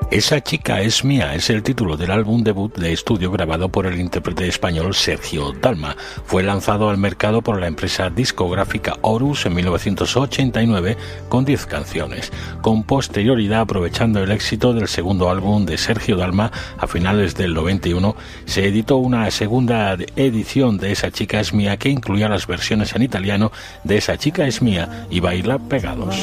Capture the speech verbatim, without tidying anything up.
Esa chica es mía es el título del álbum debut de estudio grabado por el intérprete español Sergio Dalma. Fue lanzado al mercado por la empresa discográfica Horus en mil novecientos ochenta y nueve con diez canciones. Con posterioridad, aprovechando el éxito del segundo álbum de Sergio Dalma a finales del noventa y uno, se editó una segunda edición de Esa chica es mía que incluía las versiones en italiano de Esa chica es mía y Baila pegados.